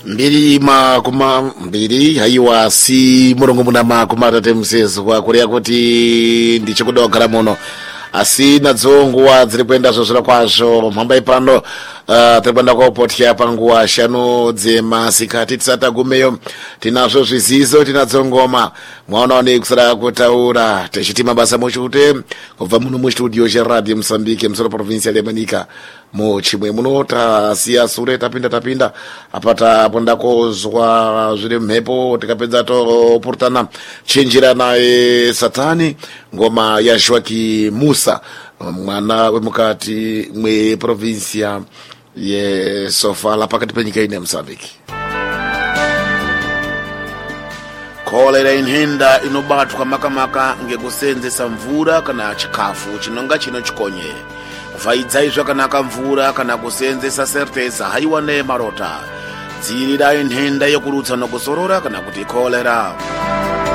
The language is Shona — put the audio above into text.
mbiri makuma mbiri haiwa si murongo muna makuma tate msezo kwa kurea kuti ndichikuda wakala muno asi nadzonguwa dziri kuenda zvozvira kwazvo mhamba pano tiri kuenda kwaupotya panguwa shanu dzemasikati tisatagumeyo tinazvo zvizizo tinadzongoma mwaonaone kusara kutaura tichiti mabasa muchute kubva muno mustudio cheradhi Mozambique musoro provincia yemanika muchimwe muno tasiya sure tapinda apata ponda kozwa zviri mhepo tikapedza topurutana chenjera naye Satani ngoma ya Joaquim Musa mwana wemukati mweprovincia yeSofala pakati penyika ine Mozambique. Kolera inhenda inobatwa makamaka ngekuseenzesa mvura kana chikafu chinonga chino chikonye kuvhaidzai zvakanaka mvura kana kuseenzesa serteza haiwa nemarota dzirira inhenda yokurutsa nokusorora kana kuti kolera.